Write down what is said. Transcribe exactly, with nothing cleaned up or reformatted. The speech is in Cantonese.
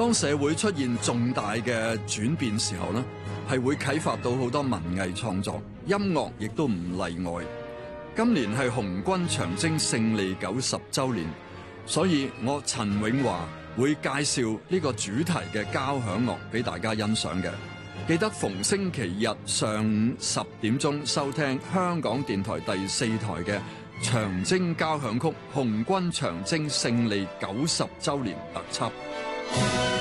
當社會出現重大嘅轉變時候呢，係會啟發到好多文藝創作，音樂亦都唔例外。今年係紅軍長征勝利九十週年，所以我陳永華會介紹呢個主題嘅交響樂俾大家欣賞嘅。記得逢星期日上午十點鐘收聽香港電台第四台嘅長征交響曲紅軍長征勝利九十週年特輯。